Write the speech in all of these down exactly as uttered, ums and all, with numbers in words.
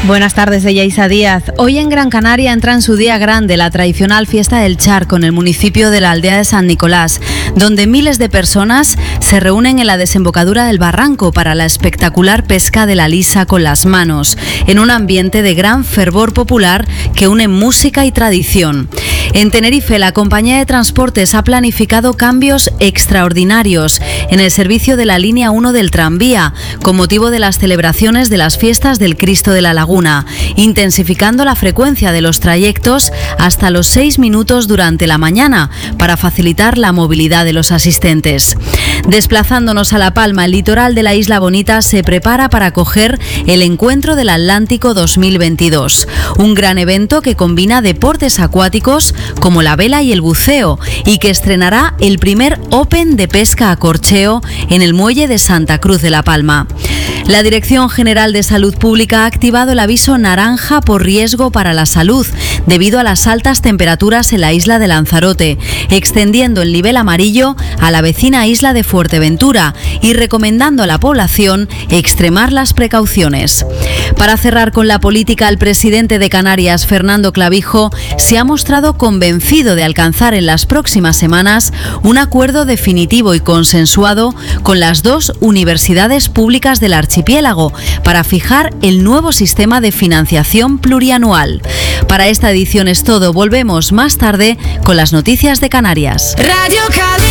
Buenas tardes, de Yaisa Díaz. Hoy en Gran Canaria entra en su día grande la tradicional fiesta del charco en el municipio de la aldea de San Nicolás, donde miles de personas se reúnen en la desembocadura del barranco para la espectacular pesca de la lisa con las manos, en un ambiente de gran fervor popular que une música y tradición. En Tenerife, la compañía de transportes ha planificado cambios extraordinarios en el servicio de la línea uno del tranvía, con motivo de las celebraciones de las fiestas del Cristo de la Laguna, intensificando la frecuencia de los trayectos hasta los seis minutos durante la mañana para facilitar la movilidad de los asistentes. Desplazándonos a La Palma, el litoral de la Isla Bonita se prepara para acoger el Encuentro del Atlántico dos mil veintidós, un gran evento que combina deportes acuáticos como la vela y el buceo y que estrenará el primer Open de pesca a corcheo en el muelle de Santa Cruz de La Palma. La Dirección General de Salud Pública ha activado el aviso naranja por riesgo para la salud debido a las altas temperaturas en la isla de Lanzarote, extendiendo el nivel amarillo a la vecina isla de Fuerteventura y recomendando a la población extremar las precauciones. Para cerrar con la política, el presidente de Canarias, Fernando Clavijo, se ha mostrado convencido de alcanzar en las próximas semanas un acuerdo definitivo y consensuado con las dos universidades públicas del archipiélago para fijar el nuevo sistema de financiación plurianual. Para esta edición es todo. Volvemos más tarde con las noticias de Canarias. Radio Calima.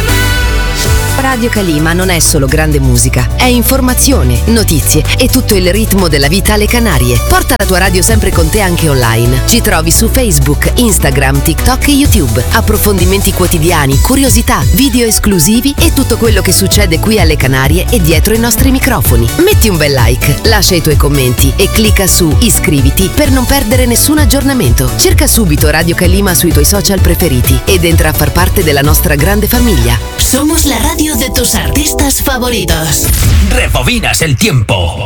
Radio Calima non è solo grande musica, è informazione, notizie e tutto il ritmo della vita alle Canarie. Porta la tua radio sempre con te anche online. Ci trovi su Facebook, Instagram, TikTok e YouTube. Approfondimenti quotidiani, curiosità, video esclusivi e tutto quello che succede qui alle Canarie e dietro i nostri microfoni. Metti un bel like, lascia i tuoi commenti e clicca su iscriviti per non perdere nessun aggiornamento. Cerca subito Radio Calima sui tuoi social preferiti ed entra a far parte della nostra grande famiglia. Somos la radio de tus artistas favoritos. Rebobinas el tiempo.